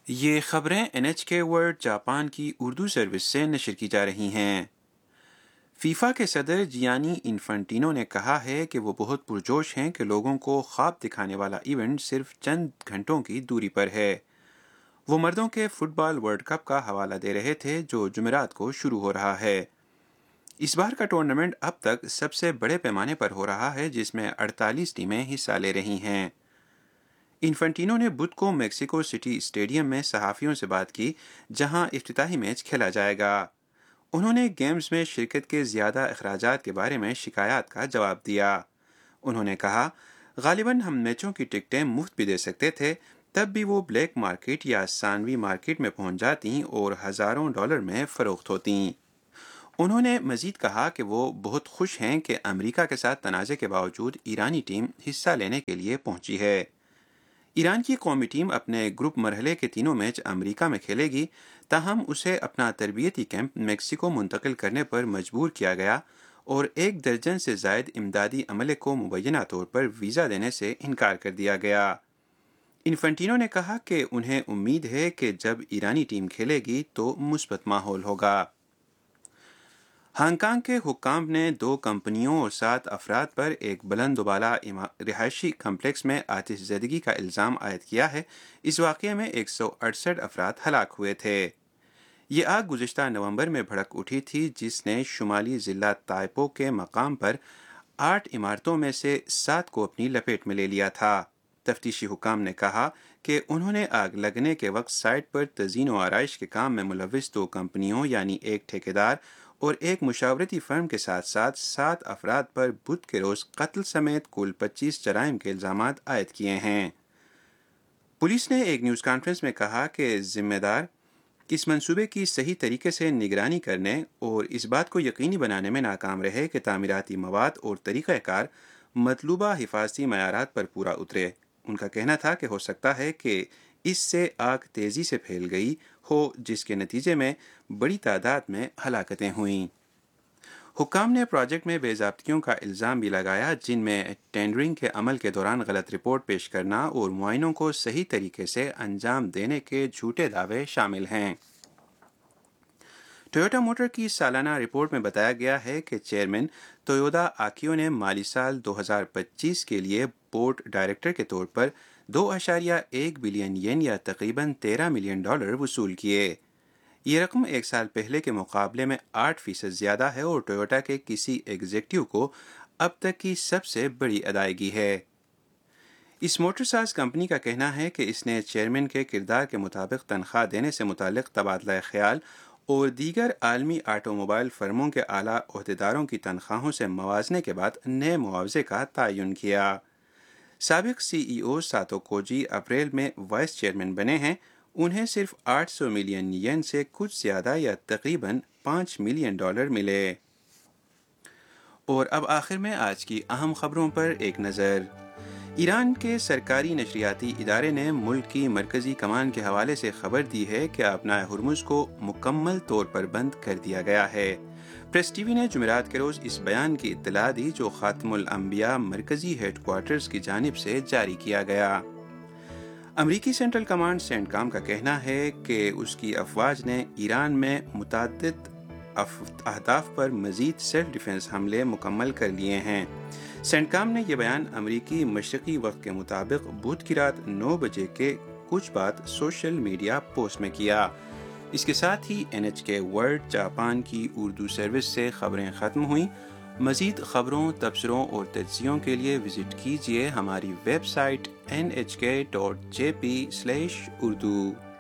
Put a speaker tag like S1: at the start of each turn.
S1: یہ خبریں NHK world Japan کی اردو سروس سے نشر کی جا رہی ہیں۔ فیفا کے صدر جیانی انفنٹینو نے کہا ہے کہ وہ بہت پرجوش ہیں کہ لوگوں کو خواب دکھانے والا ایونٹ صرف چند گھنٹوں کی دوری پر ہے۔ وہ مردوں کے فٹ بال ورلڈ کپ کا حوالہ دے رہے تھے جو جمعرات کو شروع ہو رہا ہے۔ اس بار کا ٹورنامنٹ اب تک سب سے بڑے پیمانے پر ہو رہا ہے جس میں 48 ٹیمیں حصہ لے رہی ہیں۔ انفنٹینو نے بدھ کو میکسیکو سٹی اسٹیڈیم میں صحافیوں سے بات کی جہاں افتتاحی میچ کھیلا جائے گا۔ انہوں نے گیمز میں شرکت کے زیادہ اخراجات کے بارے میں شکایات کا جواب دیا۔ انہوں نے کہا، غالباً ہم میچوں کی ٹکٹیں مفت بھی دے سکتے تھے، تب بھی وہ بلیک مارکیٹ یا ثانوی مارکیٹ میں پہنچ جاتیں اور ہزاروں ڈالر میں فروخت ہوتیں۔ انہوں نے مزید کہا کہ وہ بہت خوش ہیں کہ امریکہ کے ساتھ تنازع کے باوجود ایرانی ٹیم حصہ لینے کے لیے پہنچی ہے۔ ایران کی قومی ٹیم اپنے گروپ مرحلے کے تینوں میچ امریکہ میں کھیلے گی، تاہم اسے اپنا تربیتی کیمپ میکسیکو منتقل کرنے پر مجبور کیا گیا اور 1 درجن سے زائد امدادی عملے کو مبینہ طور پر ویزا دینے سے انکار کر دیا گیا۔ انفنٹینو نے کہا کہ انہیں امید ہے کہ جب ایرانی ٹیم کھیلے گی تو مثبت ماحول ہوگا۔ ہانگ کانگ کے حکام نے 2 کمپنیوں اور 7 افراد پر ایک بلند و بالا رہائشی کمپلیکس میں آتش زدگی کا الزام عائد کیا ہے۔ اس واقعے میں 168 افراد ہلاک ہوئے تھے۔ یہ آگ گزشتہ نومبر میں بھڑک اٹھی تھی جس نے شمالی ضلع تائپو کے مقام پر 8 عمارتوں میں سے 7 کو اپنی لپیٹ میں لے لیا تھا۔ تفتیشی حکام نے کہا کہ انہوں نے آگ لگنے کے وقت سائٹ پر تزئین و آرائش کے کام میں ملوث 2 کمپنیوں یعنی ایک ٹھیکیدار اور ایک مشاورتی فرم کے ساتھ ساتھ 7 افراد پر بدھ کے روز قتل سمیت کل 25 جرائم کے الزامات عائد کیے ہیں۔ پولیس نے ایک نیوز کانفرنس میں کہا کہ ذمہ دار اس منصوبے کی صحیح طریقے سے نگرانی کرنے اور اس بات کو یقینی بنانے میں ناکام رہے کہ تعمیراتی مواد اور طریقہ کار مطلوبہ حفاظتی معیارات پر پورا اترے۔ ان کا کہنا تھا کہ ہو سکتا ہے کہ اس سے آگ تیزی سے پھیل گئی ہو جس کے نتیجے میں بڑی تعداد میں ہلاکتیں ہوئیں۔ حکام نے پروجیکٹ میں بے ضابطگیوں کا الزام بھی لگایا جن میں ٹینڈرنگ کے عمل کے دوران غلط رپورٹ پیش کرنا اور معائنوں کو صحیح طریقے سے انجام دینے کے جھوٹے دعوے شامل ہیں۔ ٹویوٹا موٹر کی سالانہ رپورٹ میں بتایا گیا ہے کہ چیئرمین تویودا آکیو نے مالی سال 2025 کے لیے بورڈ ڈائریکٹر کے طور پر 2.1 بلین ین یا تقریباً $13 ملین وصول کیے۔ یہ رقم 1 سال پہلے کے مقابلے میں 8% زیادہ ہے اور ٹویوٹا کے کسی ایگزیکٹو کو اب تک کی سب سے بڑی ادائیگی ہے۔ اس موٹر ساز کمپنی کا کہنا ہے کہ اس نے چیئرمین کے کردار کے مطابق تنخواہ دینے سے متعلق تبادلہ خیال اور دیگر عالمی آٹو موبائل فرموں کے اعلیٰ عہدیداروں کی تنخواہوں سے موازنے کے بعد نئے معاوضے کا تعین کیا۔ سابق CEO ساتو کوجی اپریل میں وائس چیئرمین بنے ہیں۔ انہیں صرف 800 ملین ین سے کچھ زیادہ یا تقریباً $5 ملین ملے۔ اور اب آخر میں آج کی اہم خبروں پر ایک نظر۔ ایران کے سرکاری نشریاتی ادارے نے ملک کی مرکزی کمان کے حوالے سے خبر دی ہے کہ آبنائے ہرمز کو مکمل طور پر بند کر دیا گیا ہے۔ پریس ٹی وی نے جمعرات کے روز اس بیان کی اطلاع دی جو خاتم الانبیاء مرکزی ہیڈ کوارٹرز کی جانب سے جاری کیا گیا۔ امریکی سینٹرل کمانڈ سینٹ کام کا کہنا ہے کہ اس کی افواج نے ایران میں متعدد اہداف پر مزید سیلف ڈیفنس حملے مکمل کر لیے ہیں۔ سینٹ کام نے یہ بیان امریکی مشرقی وقت کے مطابق بدھ کی رات 9 بجے کے کچھ بعد سوشل میڈیا پوسٹ میں کیا۔ اس کے ساتھ ہی NHK ورلڈ جاپان کی اردو سروس سے خبریں ختم ہوئیں۔ مزید خبروں، تبصروں اور تجزیوں کے لیے وزٹ کیجیے ہماری ویب سائٹ nhk.jp/urdu۔